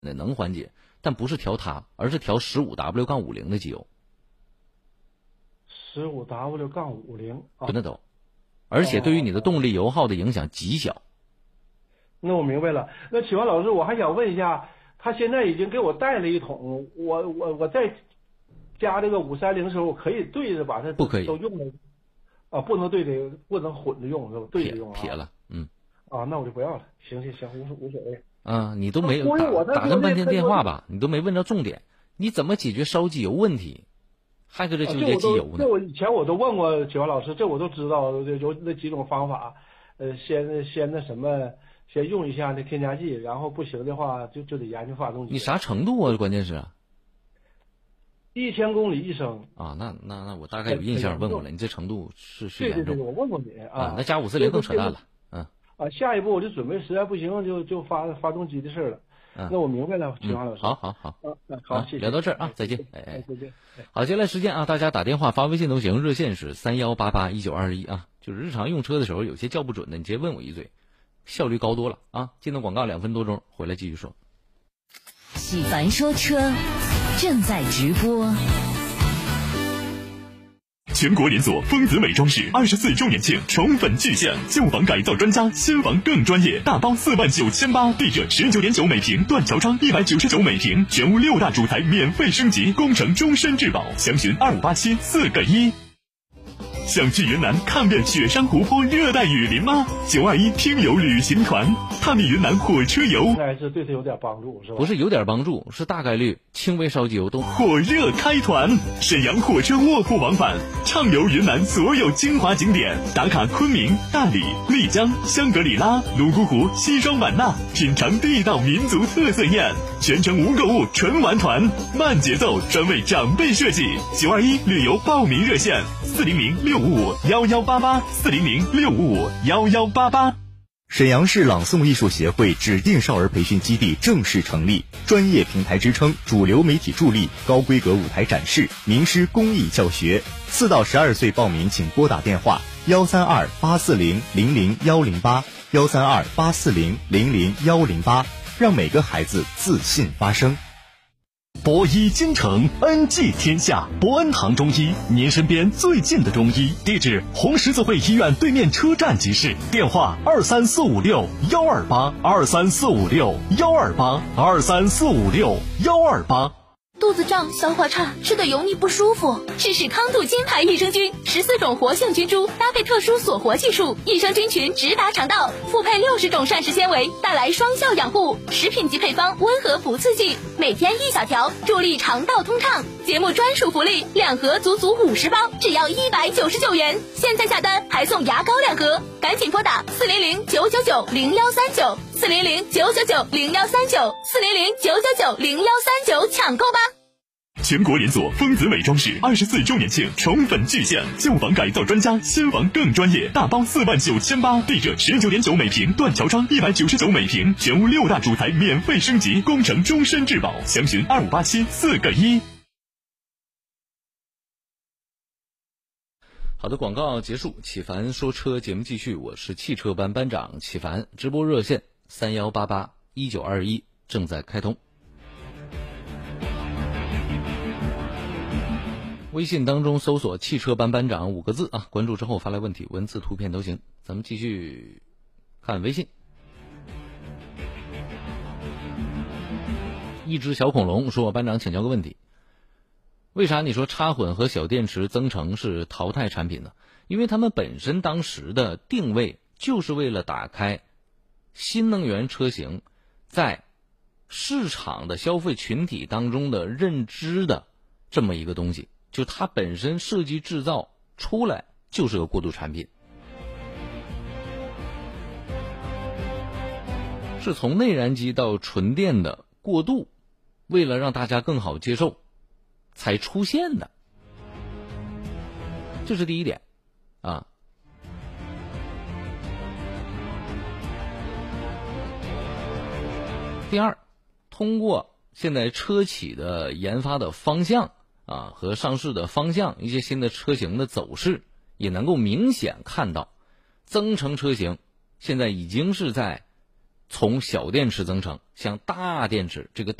能缓解，但不是调它，而是调 15W-50 的机油。 15W-50 不能走，而且对于你的动力油耗的影响极小。 那我明白了。那启华老师，我还想问一下，他现在已经给我带了一桶，我在加这个530的时候，我可以对着把它不可以都用了啊？不能对着，不能混着用是吧？对着用啊？ 撇了， 啊，那我就不要了。行，无所谓。 你都没有打这么半天电话吧？你都没问到重点，你怎么解决烧机油问题？还搁这纠结机油呢？ 这我以前我都问过启华老师，这我都知道，有那几种方法。先那什么，先用一下那添加剂，然后不行的话就得研究发动机。 你啥程度啊？关键是 1000公里1升啊。那我大概有印象问过了，你这程度是严重。 对，我问过你啊。 那加540更扯淡了。 下一步我就准备，实在不行就发动机的事了。那我明白了，启华老师。 好。 好，谢谢。 聊到这儿啊，再见。 再见。 好，接下来时间啊，大家打电话发微信都行，热线是31881921啊。就是日常用车的时候有些叫不准的，你直接问我一嘴，效率高多了啊。进到广告2分多钟，回来继续说。 喜凡说车正在直播。 全国连锁丰泽美装饰24周年庆宠粉巨献，旧房改造专家，新房更专业，大包49800，地热19.9每平，断桥窗199每平，全屋6大主材免费升级，工程终身质保，详询25874个1。想去云南看遍雪山湖泊、热带雨林吗？921听友旅行团，探秘云南火车游， 应该是对他有点帮助，是吧？ 不是有点帮助，是大概率轻微烧机油都。 火热开团，沈阳火车卧铺往返，畅游云南所有精华景点，打卡昆明、大理、丽江、香格里拉、泸沽湖、西双版纳，品尝地道民族特色宴，全程无购物纯玩团，慢节奏，专为长辈设计。921旅游报名热线：400-655-1188，400-655-1188。 沈阳市朗诵艺术协会指定少儿培训基地正式成立，专业平台支撑，主流媒体助力，高规格舞台展示，名师公益教学。4到12岁报名请拨打电话132-840-00108，132-840-00108，让每个孩子自信发声。 博医京城，恩济天下。博恩堂中医，您身边最近的中医。地址：红十字会医院对面车站集市。电话：23456-128，23456-128，23456-128。 肚子胀、消化差、吃的油腻不舒服，试试康度金牌益生菌，14种活性菌株搭配特殊锁活技术，益生菌群直达肠道，复配60种膳食纤维，带来双效养护。食品级配方，温和不刺激，每天1小条，助力肠道通畅。节目专属福利，2盒足足50包，只要199元。现在下单还送牙膏2盒，赶紧拨打400-999-0139，400-999-0139，400-999-0139，抢购吧！ 全国连锁丰泽美装饰24周年庆宠粉巨献，旧房改造专家，新房更专业，大包49800，地热19.9每平，断桥窗199每平，全屋6大主材免费升级，工程终身质保，详询25874个1。 好的，广告结束，启凡说车节目继续，我是汽车班班长启凡，直播热线31881921正在开通。微信当中搜索汽车班班长5个字啊，关注之后发来问题，文字图片都行。咱们继续看微信。一只小恐龙说，班长请教个问题，为啥你说插混和小电池增程是淘汰产品呢？因为他们本身当时的定位就是为了打开新能源车型在市场的消费群体当中的认知的这么一个东西，就它本身设计制造出来就是个过渡产品，是从内燃机到纯电的过渡，为了让大家更好接受才出现的，这是第一点啊。第二，通过现在车企的研发的方向啊和上市的方向，一些新的车型的走势，也能够明显看到增程车型现在已经是在从小电池增程向大电池，这个